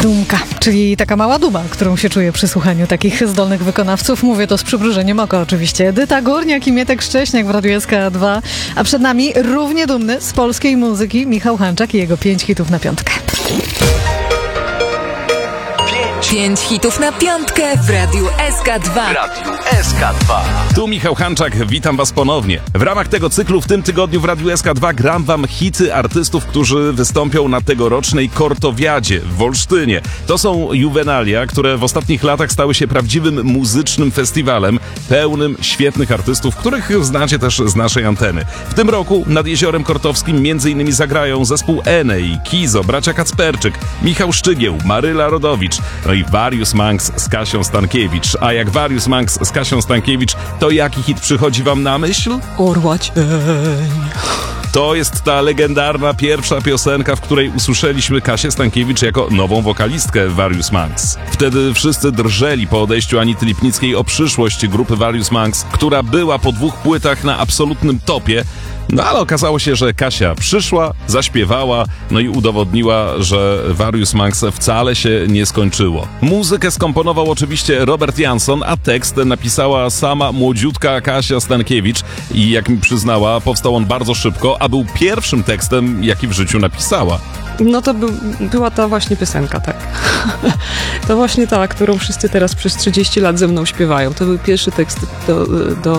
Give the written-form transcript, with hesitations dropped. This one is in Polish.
Dumka, czyli taka mała duma, którą się czuje przy słuchaniu takich zdolnych wykonawców. Mówię to z przymrużeniem oka oczywiście. Edyta Górniak i Mietek Szcześniak w Radiu SK2. A przed nami równie dumny z polskiej muzyki Michał Hanczak i jego 5 hitów na piątkę. 5 hitów na piątkę w Radiu SK2. Tu Michał Hanczak, witam was ponownie. W ramach tego cyklu w tym tygodniu w Radiu SK2 gram wam hity artystów, którzy wystąpią na tegorocznej Kortowiadzie w Wolsztynie. To są Juvenalia, które w ostatnich latach stały się prawdziwym muzycznym festiwalem, pełnym świetnych artystów, których znacie też z naszej anteny. W tym roku nad Jeziorem Kortowskim m.in. zagrają zespół Enej, Kizo, bracia Kacperczyk, Michał Szczygieł, Maryla Rodowicz, no i Warius Manx z Kasią Stankiewicz. A jak Warius Manx z Kasią Stankiewicz, to jaki hit przychodzi wam na myśl? Orła cień. To jest ta legendarna pierwsza piosenka, w której usłyszeliśmy Kasię Stankiewicz jako nową wokalistkę Warius Manx. Wtedy wszyscy drżeli po odejściu Anity Lipnickiej o przyszłość grupy Warius Manx, która była po 2 płytach na absolutnym topie. No ale okazało się, że Kasia przyszła, zaśpiewała, no i udowodniła, że Warius Manx wcale się nie skończyło. Muzykę skomponował oczywiście Robert Jansson, a tekst napisała sama młodziutka Kasia Stankiewicz i jak mi przyznała, powstał on bardzo szybko, a był pierwszym tekstem, jaki w życiu napisała. No to była ta właśnie piosenka, tak. To właśnie ta, którą wszyscy teraz przez 30 lat ze mną śpiewają. To był pierwszy tekst